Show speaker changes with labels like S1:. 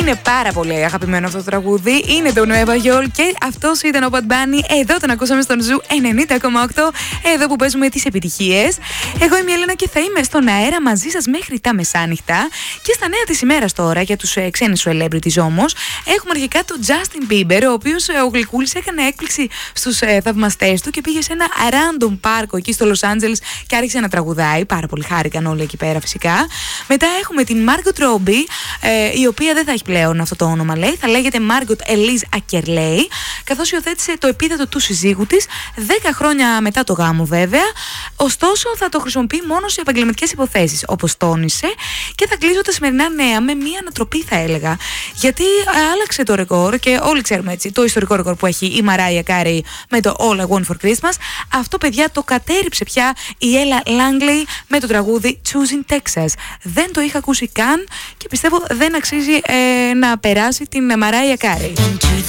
S1: Είναι πάρα πολύ αγαπημένο αυτό το τραγούδι. Είναι το Nueva York και αυτός ήταν ο Bad Bunny. Εδώ τον ακούσαμε στον Ζου 90,8. Εδώ που παίζουμε τις επιτυχίες. Εγώ είμαι η Έλενα και θα είμαι στον αέρα μαζί σας μέχρι τα μεσάνυχτα. Και στα νέα της ημέρας τώρα, για τους ξένους celebrities όμως, έχουμε αρχικά τον Justin Bieber, ο οποίος ο Γλυκούλης έκανε έκπληξη στους θαυμαστές του και πήγε σε ένα random πάρκο εκεί στο Λος Άντζελες και άρχισε να τραγουδάει. Πάρα πολύ χάρηκαν όλοι εκεί πέρα φυσικά. Μετά έχουμε την Margot Robbie, η οποία δεν θα έχει πλέον αυτό το όνομα, λέει. Θα λέγεται Margot Elise Ackerley, καθώς υιοθέτησε το επίθετο του συζύγου της 10 χρόνια μετά το γάμο, βέβαια. Ωστόσο, θα το χρησιμοποιεί μόνο σε επαγγελματικές υποθέσεις, όπως τόνισε, και θα κλείσω τα σημερινά νέα με μία ανατροπή, θα έλεγα. Γιατί άλλαξε το ρεκόρ και όλοι ξέρουμε έτσι το ιστορικό ρεκόρ που έχει η Mariah Carey με το All I Want for Christmas. Αυτό, παιδιά, το κατέριψε πια η Ella Langley με το τραγούδι Choosing Texas. Δεν το είχα ακούσει καν και πιστεύω δεν αξίζει να περάσει την Mariah Carey.